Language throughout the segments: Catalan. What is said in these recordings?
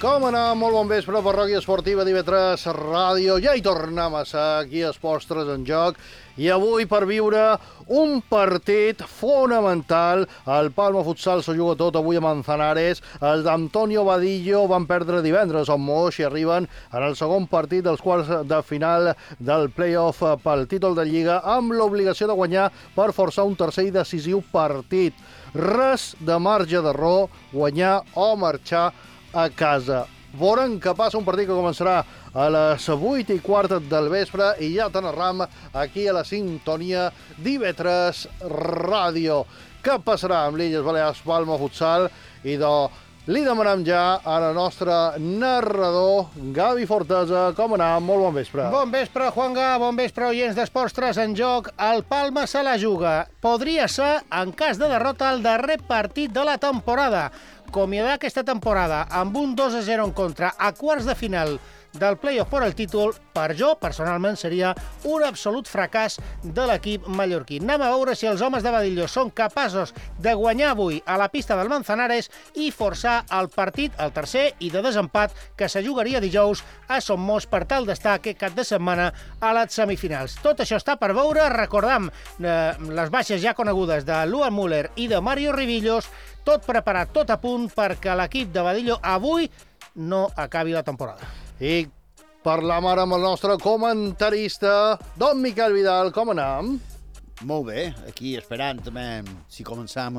Com anar? Molt bon vespre, Parròquia Esportiva d'IV3 Ràdio. Ja hi tornem a ser aquí als Postres en Joc. I avui per viure un partit fonamental. El Palma Futsal se juga tot avui a Manzanares. Els d'Antonio Vadillo van perdre divendres a Moix i arriben en el segon partit dels quarts de final del play-off pel títol de Lliga amb l'obligació de guanyar per forçar un tercer i decisiu partit. Res de marge d'error, guanyar o marxar a casa. Veurem que passa un partit que començarà a les 8:15 del vespre i ja te narram aquí a la sintonia d'IV3 Ràdio. Què passarà amb l'Illes Balears Palma Futsal? I li demanem ja a la nostra narrador, Gavi Fortesa. Com anar? Molt bon vespre. Bon vespre, Juanga. Bon vespre, oients d'Esports 3 en Joc. El Palma se la juga. Podria ser, en cas de derrota, el darrer partit de la temporada. Acomiadar aquesta temporada amb un 2-0 en contra a quarts de final del play-off per al títol, per jo, personalment, seria un absolut fracàs de l'equip mallorquí. Anem a veure si els homes de Vadillo són capaços de guanyar avui a la pista del Manzanares i forçar el partit, el tercer i de desempat, que se jugaria dijous a Somos per tal d'estar aquest cap de setmana a les semifinals. Tot això està per veure. Recordam les baixes ja conegudes de Luan Müller i de Mario Ribillos. Tot preparat, tot a punt perquè l'equip de Vadillo avui no acabi la temporada. I parlam ara amb el nostre comentarista, don Miquel Vidal. Com anem? Molt bé, aquí esperant també si començam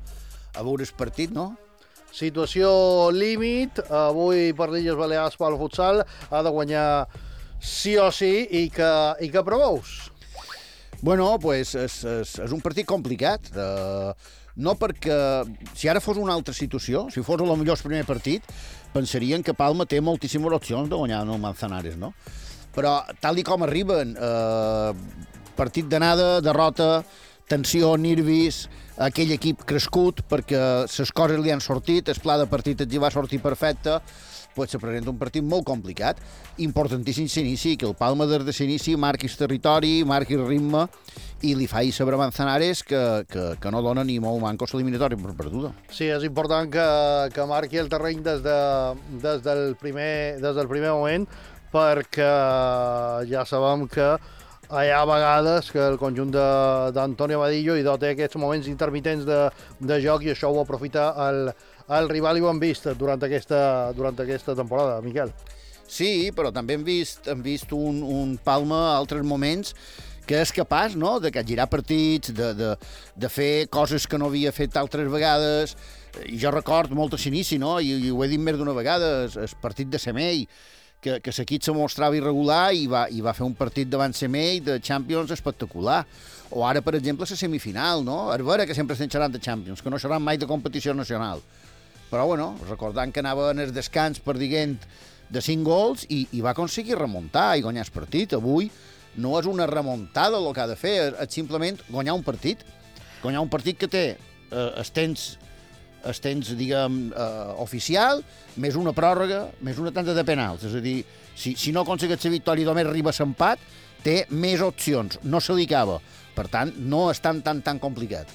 a veure el partit, no? Situació límit. Avui per l'Illes Balears pel futsal ha de guanyar sí o sí. I què preveus? Bueno, pues és un partit complicat. No perquè, si ara fos una altra situació, si fos el millor primer partit, pensarien que Palma té moltíssimes opcions de guanyar el Manzanares, no? Però tal com arriben, partit d'anada, derrota, tensió, nervis, aquell equip crescut perquè les coses li han sortit, el pla de partit els hi va sortir perfecte, pues se presenta un partit molt complicat, importantíssim s'inici, que el Palma des de s'inici marqui el territori, marqui el ritme i li faci saber a Manzanares que no dona ni molt manco l'eliminatori per perduda. Sí, és important que marqui el terreny des del primer moment, perquè ja sabem que hi ha vegades que el conjunt d'Antonio Vadillo té aquests moments intermitents de joc i això ho aprofita el rival i ho hem vist durant aquesta temporada, Miquel. Sí, però també hem vist un Palma a altres moments que és capaç, no?, de capgirar partits, de fer coses que no havia fet altres vegades. I jo record molt a l'inici, no?, i ho he dit més d'una vegada, el partit de Semell, que l'equip se mostrava irregular i va fer un partit davant Semell de Champions espectacular. O ara, per exemple, la semifinal, no? És vera que sempre estem xerrant de Champions, que no xerrant mai de competició nacional. Però, bueno, recordant que anava en el descans perdent de 5 gols i va aconseguir remuntar i guanyar el partit. Avui no és una remuntada el que ha de fer, és simplement guanyar un partit. Guanyar un partit que té el temps, diguem, oficial, més una pròrroga, més una tanda de penals. És a dir, si no aconsegueix la victòria i només arriba a l'empat, té més opcions, no se li acaba. Per tant, no és tan complicat.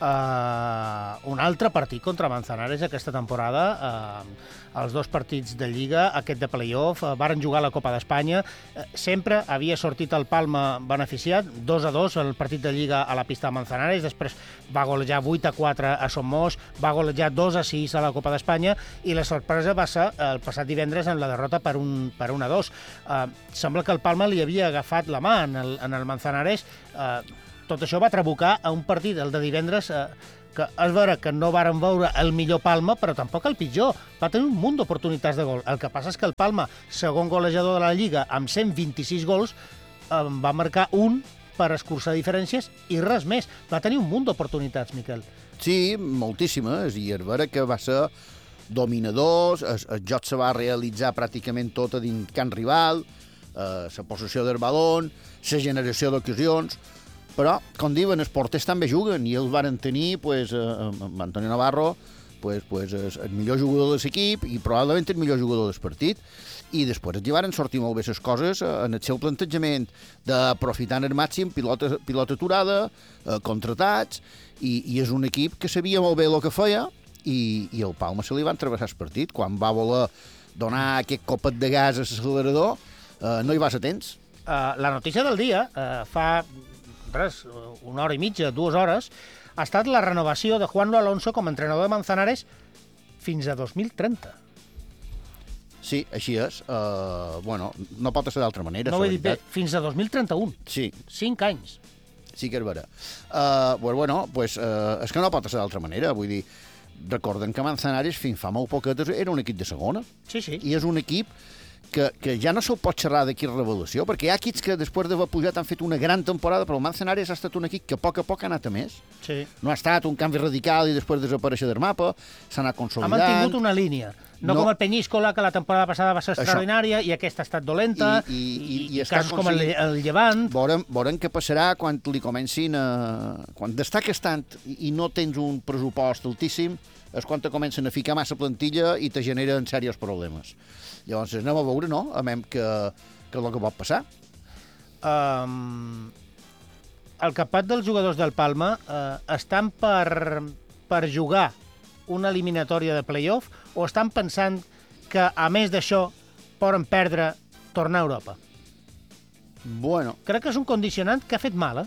Un altre partit contra Manzanares aquesta temporada, els dos partits de Lliga, aquest de play-off, varen jugar la Copa d'Espanya, sempre havia sortit el Palma beneficiat, 2-2 el partit de Lliga a la pista de Manzanares, després va golejar 8-4 a Somos, va golejar 2-6 a la Copa d'Espanya i la sorpresa va ser el passat divendres en la derrota per 1-2. Sembla que el Palma li havia agafat la mà en el Manzanares. Tot això va trabucar a un partit, el de divendres, que és vera que no varen veure el millor Palma, però tampoc el pitjor. Va tenir un munt d'oportunitats de gol. El que passa és que el Palma, segon golejador de la Lliga, amb 126 gols, va marcar un per escurçar diferències i res més. Va tenir un munt d'oportunitats, Miquel. Sí, moltíssimes, i és vera que va ser dominador, el joc se va realitzar pràcticament tot a dins camp rival, la possessió del baló, la generació d'ocasions. Però, com diuen, els porters també juguen i els van tenir, amb Antonio Navarro, el millor jugador de l'equip i probablement el millor jugador del partit. I després els van sortir molt bé les coses en el seu plantejament d'aprofitar el màxim pilota aturada, contratats, i és un equip que sabia molt bé el que feia i el Palma se li van travessar el partit. Quan va voler donar aquest copet de gas a l'accelerador, no hi vas a temps. La notícia del dia, fa una hora i mitja, 2 hores, ha estat la renovació de Juanlo Alonso com a entrenador de Manzanares fins a 2030. Sí, així és. Bueno, no pot ser d'altra manera. No ho he dit bé, fins a 2031. Sí. 5 anys. Sí que és vera. És que no pot ser d'altra manera. Vull dir, recorden que Manzanares fins fa molt poquetes era un equip de segona. Sí, sí. I és un equip que ja no se'l pot xerrar d'aquí revelació, perquè hi ha equips que després d'haver pujat han fet una gran temporada, però el Manzanares ha estat un equip que a poc ha anat a més. Sí. No ha estat un canvi radical i després desaparèixer del mapa, s'ha anat consolidant. Ha mantingut una línia. No com el Peñíscola, que la temporada passada va ser extraordinària i aquesta ha estat dolenta, i casos com el Llevant. Veurem què passarà quan li comencin a... Quan destaques tant i no tens un pressupost altíssim, és quan te comencen a ficar massa plantilla i te generen serios problemes. Llavors anem a veure, no?, a veure què és el que pot passar. El capat dels jugadors del Palma estan per jugar una eliminatòria de play-off o estan pensant que, a més d'això, poden perdre, tornar a Europa? Bueno. Crec que és un condicionant que ha fet mal,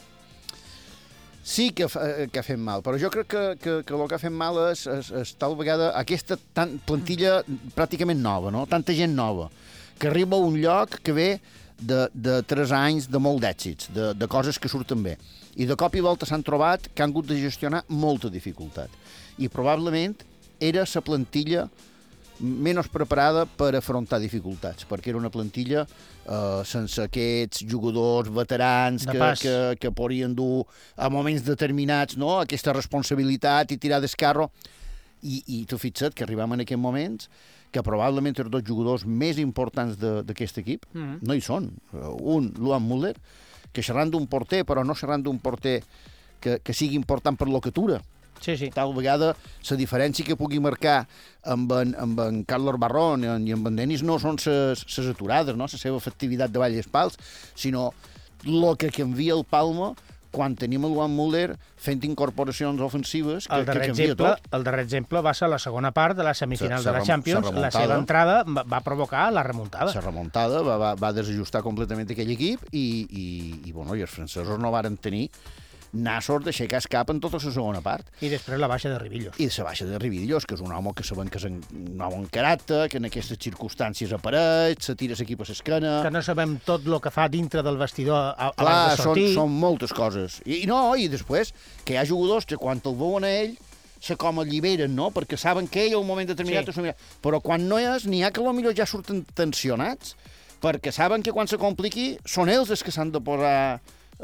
Sí que ha fet mal, però jo crec que el que ha fet mal és tal vegada aquesta plantilla pràcticament nova, no? Tanta gent nova, que arriba a un lloc que ve de 3 anys de molt d'èxits, de coses que surten bé. I de cop i volta s'han trobat que han hagut de gestionar molta dificultat. I probablement era la plantilla menys preparada per afrontar dificultats, perquè era una plantilla sense aquests jugadors veterans que podrien dur a moments determinats, no?, aquesta responsabilitat i tirar d'escarro. I t'ho fixa't que arribem en aquests moments que probablement els 2 jugadors més importants d'aquest equip no hi són. Un, Luan Müller, que xerrant d'un porter, però no xerrant d'un porter que sigui important per l'ocatura. Sí, sí. Tal vegada la diferència que pugui marcar amb en Carlos Barrón i amb en Denis no són les aturades, no?, la seva efectivitat de ball i espals, sinó el que canvia el Palma quan tenim el Luan Müller fent incorporacions ofensives que canvia tot. El darrer exemple va ser la segona part de la semifinal de la Champions. La seva entrada va provocar la remuntada. La remuntada va desajustar completament aquell equip i els francesos no varen tenir nassos d'aixecar el cap en tota la segona part. I després la baixa de Ribillos. I la baixa de Ribillos, que és un home que sabem que és un home en caràcter, que en aquestes circumstàncies apareix, se tira l'equip a l'esquena... Que no sabem tot el que fa dintre del vestidor abans de sortir. Són moltes coses. I després, que hi ha jugadors que quan el veuen a ell se com alliberen, no?, perquè saben que ell a un moment determinat... Sí. Però quan no és, n'hi ha que potser ja surten tensionats, perquè saben que quan se compliqui són ells els que s'han de posar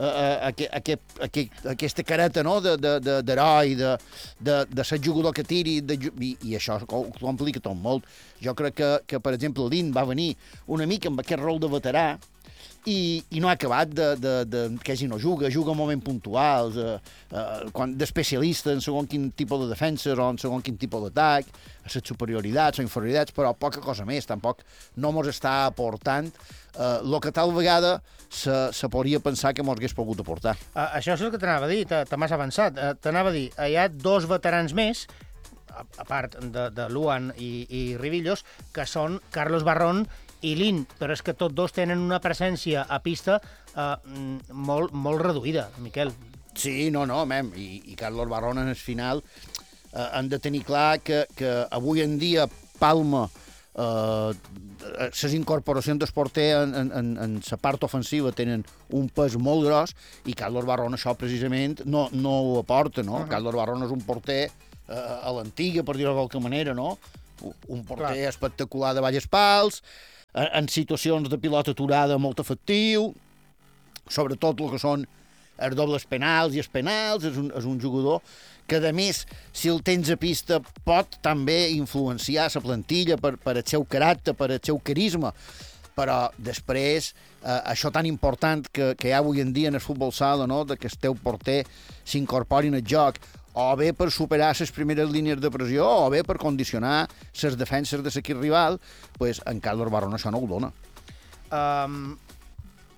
aquesta careta, no?, d'heroi, de ser jugador que tiri, i això ho complica tot molt. Jo crec que per exemple, l'In va venir una mica amb aquest rol de veterà i no ha acabat que hagi no juga en moments puntuals, d'especialista en segon quin tipus de defenses o en segon quin tipus d'atac, a les superioritats o inferioritats, però poca cosa més, tampoc no mos està aportant el que tal vegada se podria pensar que mos hagués pogut aportar. Això és el que t'anava a dir, te m'has avançat. T'anava a dir, hi ha 2 veterans més, a part de Luan i Ribillos, que són Carlos Barrón i Lin, però és que tots 2 tenen una presència a pista molt reduïda, Miquel. Sí, no, i Carlos Barrón en el final han de tenir clar que avui en dia Palma, les incorporacions del porter en la part ofensiva tenen un pes molt gros i Carlos Barrón això precisament no ho aporta, no? Carlos Barrón és un porter a l'antiga, per dir-ho de qualque manera, no? Un porter espectacular de balles pals, en situacions de pilota aturada molt efectiu, sobretot el que són els dobles penals i els penals, és un jugador que, a més, si el tens a pista, pot també influenciar la plantilla per el seu caràcter, per el seu carisma. Però després, això tan important que hi ha avui en dia en el futbol sala, no?, que el teu porter s'incorpori en el joc, o bé per superar les primeres línies de pressió, o bé per condicionar les defenses de l'equip rival, en Carlos Barrón això no ho dona.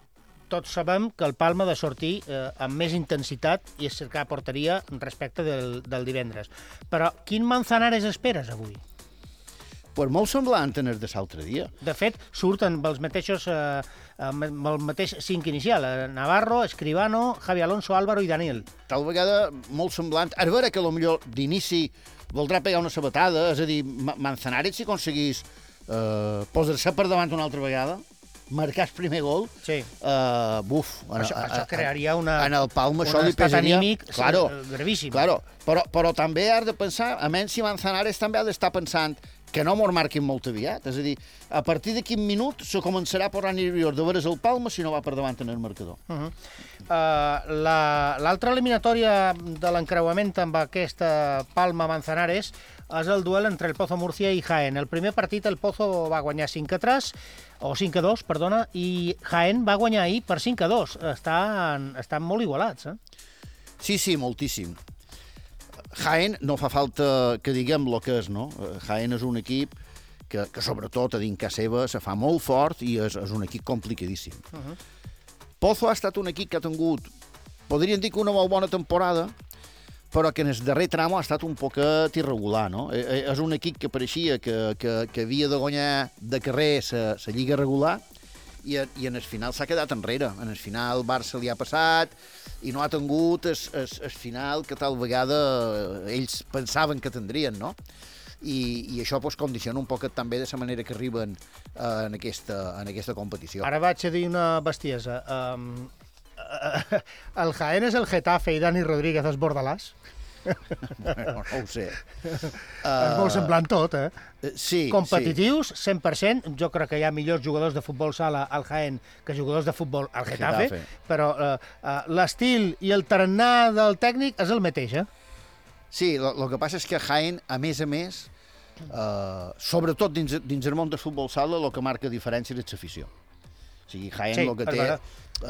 tots sabem que el Palma ha de sortir amb més intensitat i és cercar porteria respecte del divendres. Però quin Manzanares esperes avui? Pues molt semblant en el de l'altre dia. De fet, surten amb els mateixos, amb el mateix 5 inicial. Navarro, Escribano, Javi Alonso, Álvaro i Daniel. Tal vegada molt semblant. Ara veure que potser d'inici voldrà pegar una sabatada, és a dir, Manzanares si aconseguís posar-se per davant una altra vegada, marcar el primer gol, Sí. Això crearia en el Palma un això li estat pesaria anímic gravíssim. Claro, però també has de pensar, a menys si Manzanares també ha d'estar pensant que no mos marquin molt aviat. És a dir, a partir de quin minut se començarà a posar nerviós de veure el Palma si no va per davant en el marcador. L'altra eliminatòria de l'encreuament amb aquesta Palma-Manzanares és el duel entre el Pozo Murcia i Jaén. El primer partit el Pozo va guanyar 5-3, o 5-2, perdona, i Jaén va guanyar ahir per 5-2. Estan molt igualats, Sí, moltíssim. Jaén no fa falta que diguem el que és, no? Jaén és un equip que sobretot a dins casa seva se fa molt fort i és un equip complicadíssim. Pozo ha estat un equip que ha tingut, podríem dir que una molt bona temporada, però que en el darrer tram ha estat un poquet irregular, no? És un equip que pareixia que havia de guanyar de carrer la lliga regular i en el final s'ha quedat enrere. En el final el Barça li ha passat i no ha tingut el final que tal vegada ells pensaven que tindrien, no? I això pues, condiciona un poquet també de la manera que arriben en aquesta competició. Ara vaig a dir una bestiesa. El Jaén és el Getafe i Dani Rodríguez és Bordalàs? Bueno, no ho sé. És molt semblant tot, Sí. Competitius, 100%. Jo crec que hi ha millors jugadors de futbol sala al Jaén que jugadors de futbol al Getafe. Però l'estil i el tarannà del tècnic és el mateix, Sí, el que passa és que Jaén, a més, sobretot dins el món del futbol sala, el que marca diferència és l'afició. O sigui, Jaén el que té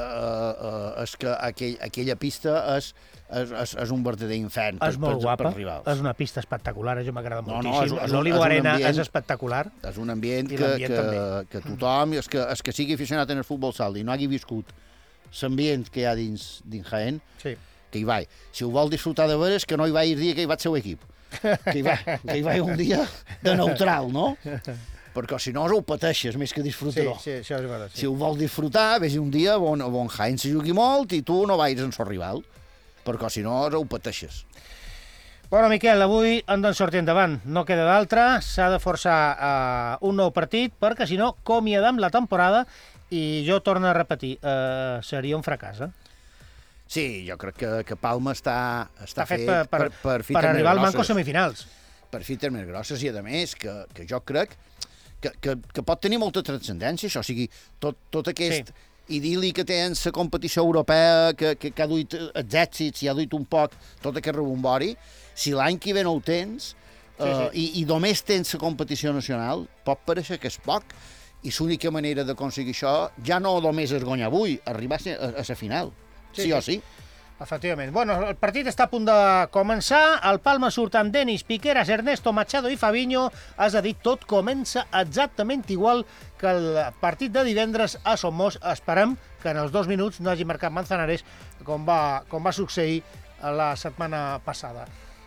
és que aquella pista és un verdader infern és molt guapa, és una pista espectacular, això m'agrada moltíssim. L'Olivo Arena és espectacular. És un ambient que tothom, és que sigui aficionat en el futbol sala i no hagi viscut l'ambient que hi ha dins Jaén, que hi va. Si ho vol disfrutar de veres, que no hi va el dia que hi va el seu equip. Que hi va un dia de neutral, no? Perquè si no ho pateixes més que disfrutar-ho. Sí, això és veritat. Si ho vols disfrutar, vés un dia on Jaén se jugui molt i tu no vagis en el rival, perquè si no ho pateixes. Bueno, Miquel, avui hem de sortir endavant. No queda d'altra, s'ha de forçar un nou partit, perquè si no, acomiadem la temporada i jo torno a repetir, seria un fracàs, Sí, jo crec que Palma està fet per arribar al manco semifinals. Per fites més grosses i, a més, que jo crec que pot tenir molta transcendència, això. O sigui, tot aquest idil·li que té en la competició europea, que ha duit els èxits i ha duit un poc tot aquest rebombori, si l'any que ve no ho tens i només tens la competició nacional, pot pareixer que és poc. I l'única manera d'aconseguir això ja no només és guanyar avui, arribar a la final. Sí o sí. Efectivament. Bueno, el partit està a punt de començar. El Palma surt amb Denis, Piqueras, Ernesto, Machado i Fabinho. És a dir, tot comença exactament igual que el partit de divendres a Somos. Esperem que en els 2 minuts no hagi marcat Manzanares com va succeir la setmana passada.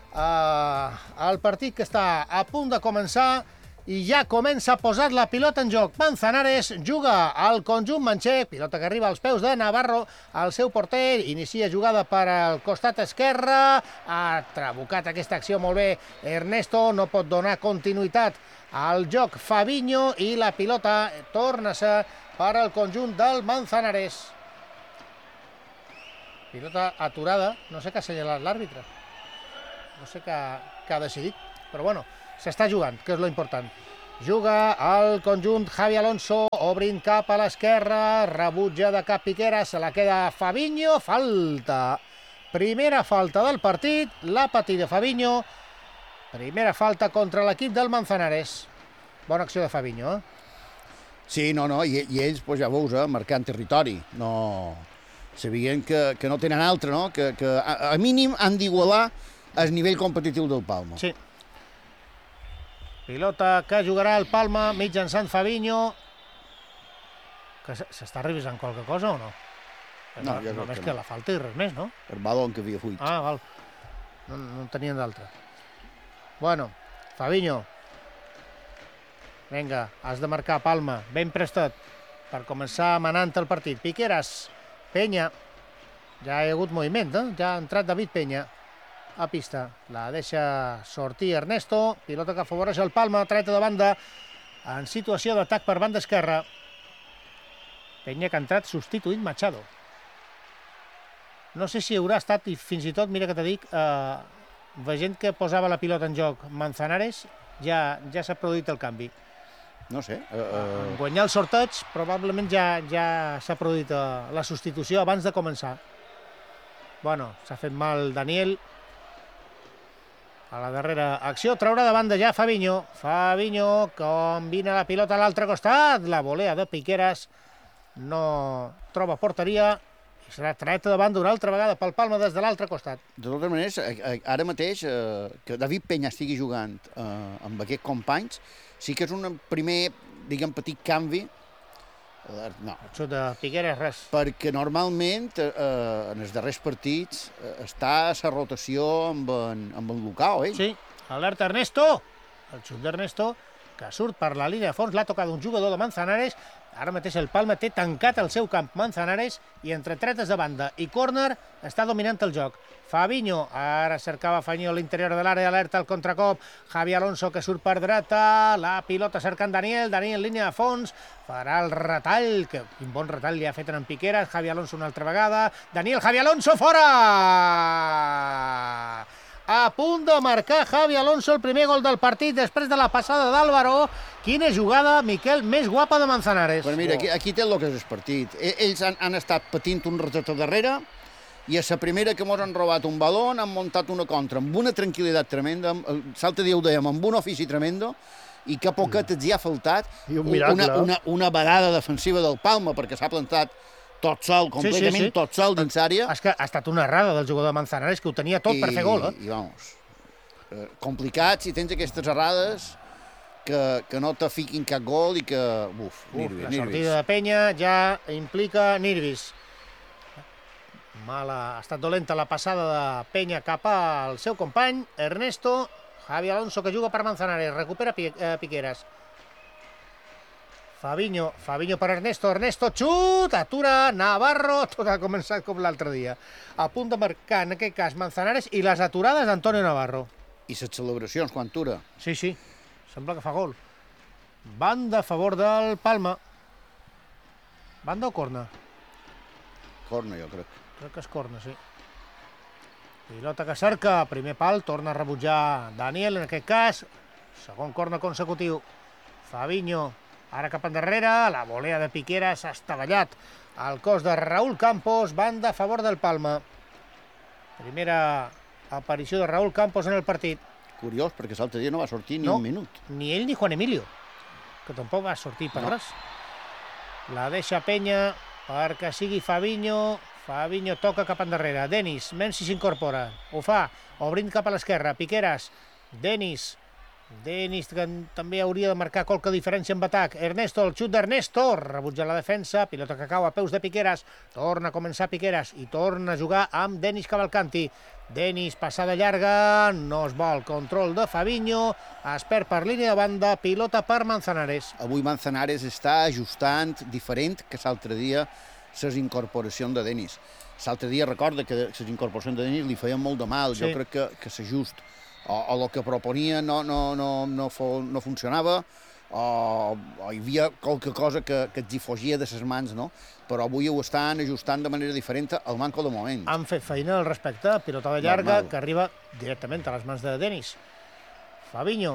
El partit que està a punt de començar i ja comença a posar la pilota en joc. Manzanares juga al conjunt manxec, pilota que arriba als peus de Navarro, el seu porter, inicia jugada per al costat esquerre, ha trabucat aquesta acció molt bé Ernesto, no pot donar continuïtat al joc Fabinho i la pilota torna a ser per al conjunt del Manzanares. Pilota aturada, no sé què ha assenyalat l'àrbitre, no sé què ha decidit, però bueno, s'està jugant, que és lo important. Juga el conjunt Javi Alonso, obrint cap a l'esquerra, rebutja de cap Piquera, se la queda Fabinho, falta. Primera falta del partit, la patida Fabinho, primera falta contra l'equip del Manzanares. Bona acció de Fabinho, Sí, no, i ells, pues, ja veus, marcant territori. No, sabien que no tenen altre, no? Que a mínim han d'igualar el nivell competitiu del Palma. Sí. Pilota que jugarà el Palma mitjançant Fabinho. Que s'està revisant qualque cosa o no? No, jo crec només que que no. la falta i res més, no? El balon que havia fuit. Ah, val. No en tenien d'altre. Bueno, Fabinho. Vinga, has de marcar Palma, ben prestat, per començar manant el partit. Piqueras, Penya. Ja hi ha hagut moviment, eh? Ja ha entrat David Penya a pista. La deixa sortir Ernesto, pilota que afavoreix el Palma, treta de banda, en situació d'atac per banda esquerra. Penya que ha entrat substituint Machado. No sé si haurà estat, i fins i tot, mira que te dic, veient que posava la pilota en joc Manzanares, ja s'ha produït el canvi. No sé. En guanyar el sorteig, probablement ja s'ha produït la substitució abans de començar. Bueno, s'ha fet mal Daniel. A la darrera acció, traurà de banda ja Fabinho. Fabinho combina la pilota a l'altre costat. La volea de Piqueras no troba porteria. I serà treta de banda una altra vegada pel Palma des de l'altre costat. De totes maneres, ara mateix, que David Penya estigui jugant amb aquests companys, sí que és un primer, diguem, petit canvi. No. El xut de Piqueras, res. Perquè normalment, en els darrers partits, està a la rotació amb el Lucao, eh? Sí, alerta Ernesto. El xut d'Ernesto, que surt per la línia de fons, l'ha tocat un jugador de Manzanares. Ara mateix el Palma té tancat el seu camp Manzanares i entre tretes de banda i córner està dominant el joc. Fabinho, ara cercava Fabinho a l'interior de l'àrea, alerta al contracop. Javi Alonso que surt per dreta, la pilota cercant Daniel línia de fons, farà el retall, que quin bon retall li ha fet en Piqueras. Javi Alonso una altra vegada, Javi Alonso fora! A punt de marcar Javi Alonso el primer gol del partit després de la passada d'Álvaro. Quina jugada, Miquel, més guapa de Manzanares. Però mira, aquí té el que és el partit. Ells han estat patint un retat darrere i a la primera que mos han robat un balon han muntat una contra amb una tranquil·litat tremenda, l'altre dia ho dèiem, amb un ofici tremendo, i que poquet els hi ha faltat una vegada defensiva del Palma, perquè s'ha plantat tot sol, completament tot sol dins àrea. És que ha estat una errada del jugador de Manzanares, que ho tenia tot per fer gol, eh? I vamos, complicat si tens aquestes errades que no te fiquin cap gol i que... La sortida de Penya ja implica Nirvis. Ha estat dolenta la passada de Penya cap al seu company, Ernesto. Javi Alonso que juga per Manzanares, recupera Piqueras. Fabinho per Ernesto, xut, atura, Navarro, tot ha començat com l'altre dia. A punt de marcar, en aquest cas, Manzanares i les aturades d'Antonio Navarro. I les celebracions, quan tura. Sí, sembla que fa gol. Banda a favor del Palma. Banda o corna? Corna, jo crec. Crec que és corna, sí. Pilota que cerca, primer pal, torna a rebutjar Daniel, en aquest cas. Segon corna consecutiu. Fabinho, ara cap endarrere, la volea de Piqueras ha estavellat al cos de Raúl Campos, banda a favor del Palma. Primera aparició de Raúl Campos en el partit. Curiós, perquè l'altre dia no va sortir ni un minut. Ni ell ni Juan Emilio, que tampoc va sortir per res. La deixa Penya perquè sigui Fabinho. Fabinho toca cap endarrere. Denis, Mensi s'incorpora. Ho fa, obrint cap a l'esquerra. Piqueras, Denis que també hauria de marcar qualque diferència en atac. Ernesto, el xut d'Ernesto, rebutja la defensa, pilota que cau a peus de Piqueras, torna a començar Piqueras i torna a jugar amb Denis Cavalcanti. Denis, passada llarga, no es vol, control de Fabinho, es perd per línia de banda, pilota per Manzanares. Avui Manzanares està ajustant diferent que l'altre dia les incorporacions de Denis. L'altre dia recorda que les incorporacions de Denis li feien molt de mal, jo crec que s'ajust. O el que proponia no funcionava, o hi havia qualque cosa que els hi fugia de les mans, no? Però avui ho estan ajustant de manera diferent al manco de moment. Han fet feina al respecte, pilotada llarga, que arriba directament a les mans de Denis. Fabinho,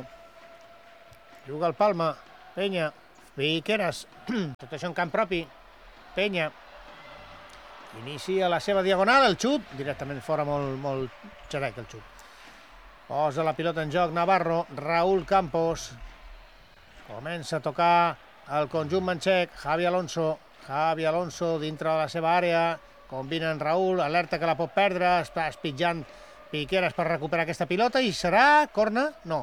juga al Palma, Penya, Piqueras, tot això en camp propi, Penya, inicia la seva diagonal, el xut, directament fora, molt xerec el xut. Posa la pilota en joc Navarro, Raúl Campos. Comença a tocar el conjunt manxec, Javi Alonso dintre de la seva àrea, combina en Raúl, alerta que la pot perdre, està espitjant Piqueras per recuperar aquesta pilota i serà corna? No,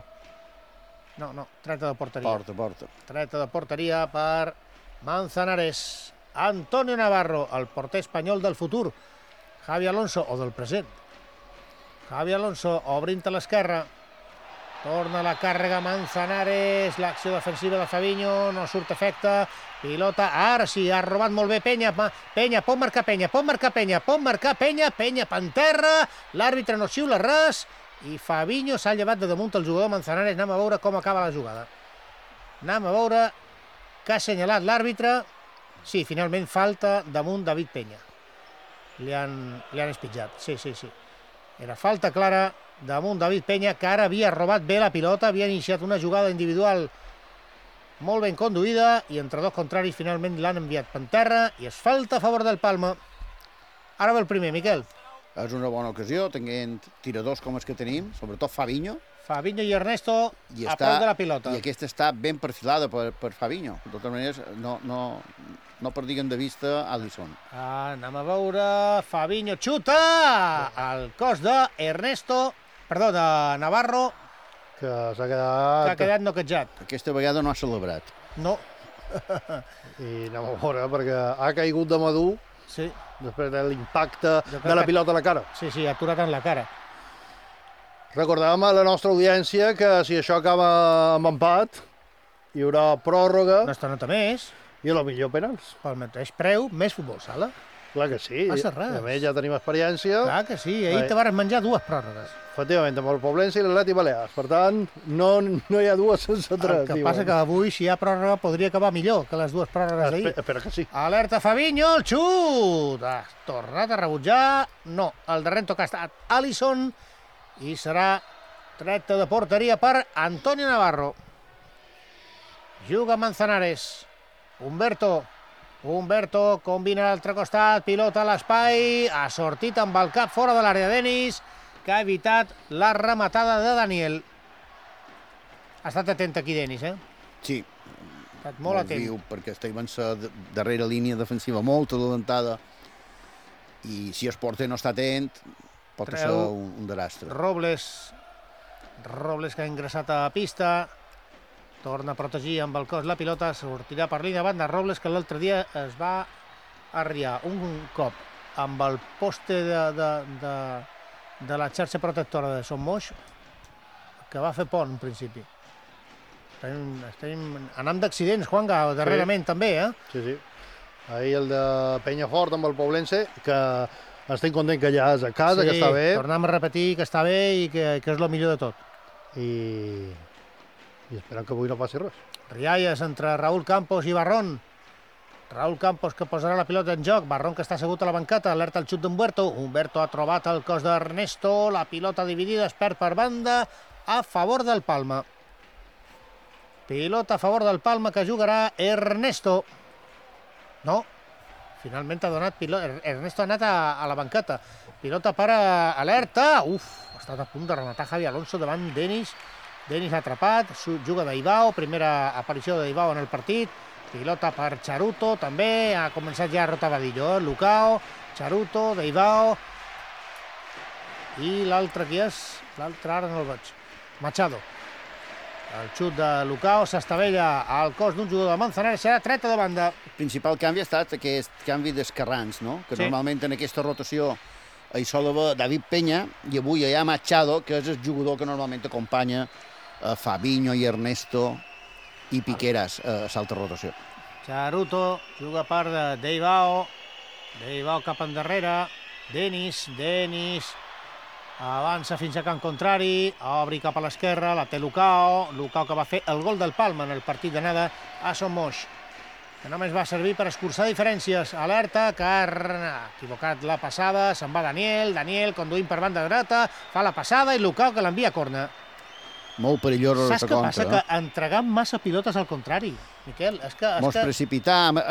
treta de porteria. Porta. Treta de porteria per Manzanares. Antonio Navarro, el porter espanyol del futur. Javi Alonso, o del present. Javi Alonso, obrint a l'esquerra. Torna la càrrega Manzanares, l'acció defensiva de Fabinho, no surt efecte. Pilota, ara sí, ha robat molt bé Peña. Peña, pot marcar Peña, Peña per terra. L'àrbitre no xiula res i Fabinho s'ha llevat de damunt el jugador Manzanares. Anem a veure com acaba la jugada. Anem a veure què ha assenyalat l'àrbitre. Sí, finalment falta damunt David Peña. Li han espitjat, sí. Era falta clara damunt David Peña, que ara havia robat bé la pilota, havia iniciat una jugada individual molt ben conduïda i entre dos contraris finalment l'han enviat per terra i es falta a favor del Palma. Ara ve el primer, Miquel. És una bona ocasió, tenint tiradors com els que tenim, sobretot Fabinho. Fabinho i Ernesto a prop de la pilota. I aquesta està ben perfilada per Fabinho. De totes maneres, no perdiguem de vista Alisson. Anem a veure... Fabinho xuta! El cos de Navarro, que s'ha quedat noquejat. Aquesta vegada no ha celebrat. No. I anem a veure, perquè ha caigut de madur després de l'impacte de la pilota a la cara. Sí, ha aturat en la cara. Recordàvem a la nostra audiència que si això acaba amb empat, hi haurà pròrroga... No es nota més. I potser penals. Pel mateix preu, més futbol sala. Clar que sí. Passa res. A més, ja tenim experiència. Clar que sí. Ahir te vas menjar 2 pròrrogues. Efectivament, amb el Poblense i l'Atlètic Balears. Per tant, no hi ha 2 sense 3. El que passa que avui, si hi ha pròrroga, podria acabar millor que les 2 pròrrogues d'ahir. Espera que sí. Alerta Fabinho, el xut! Ha tornat a rebutjar. No, el darrer toc ha estat Alisson i serà tret de porteria per Antonio Navarro. Juga Manzanares. Humberto combina a l'altre costat, pilota a l'espai, ha sortit amb el cap fora de l'àrea Denis, que ha evitat la rematada de Daniel. Ha estat atent aquí Denis, Sí. Ha estat molt atent. Viu, perquè estem en la darrera línia defensiva molt adelantada i si el porter no està atent pot ser un desastre. Robles que ha ingressat a pista, torna a protegir amb el cos la pilota, sortirà per línia banda. Robles, que l'altre dia es va arriar un cop amb el poste de la xarxa protectora de Son Moix, que va fer pont, en principi. Anem d'accidents, Juanga, darrerament també, Sí. Ahir el de Penyafort amb el Poblense, que estic content que ja és a casa, que està bé. Sí, tornem a repetir que està bé i que és el millor de tot. I esperem que avui no passi res. Rialles entre Raúl Campos i Barrón. Raúl Campos, que posarà la pilota en joc. Barrón, que està assegut a la banqueta. Alerta el xut d'Humberto. Humberto ha trobat el cos d'Ernesto. La pilota dividida, es perd per banda a favor del Palma. Pilota a favor del Palma que jugarà Ernesto. No, finalment ha donat pilota. Ernesto ha anat a la banqueta. Pilota per alerta. Ha estat a punt de rematar Javi Alonso davant Denis. Denis atrapat, juga d'Aibao, primera aparició d'Aibao en el partit. Pilota per Charuto, també. Ha començat ja a rotar Vadillo. Lucao, Charuto, d'Aibao. I l'altre qui és? L'altre ara no el veig. Machado. El xut de Lucao s'estavella al cos d'un jugador de Manzanares, serà treta de banda. El principal canvi ha estat aquest canvi d'esquerrans, no? Que normalment en aquesta rotació hi sol haver David Peña i avui hi ha Machado, que és el jugador que normalment acompanya Fabinho i Ernesto i Piqueras a l'altra rotació. Charuto juga per d'Aibao. D'Aibao cap endarrere. Denis avança fins a camp contrari, obri cap a l'esquerra, la té Lucao, que va fer el gol del Palma en el partit d'anada a Son Moix, que només va servir per escurçar diferències. Alerta, que ha equivocat la passada, se'n va Daniel conduint per banda dreta, fa la passada i Lucao que l'envia a corna. Molt perillós. Saps què passa? Que entregant massa pilotes al contrari, Miquel. Mos precipitàvem.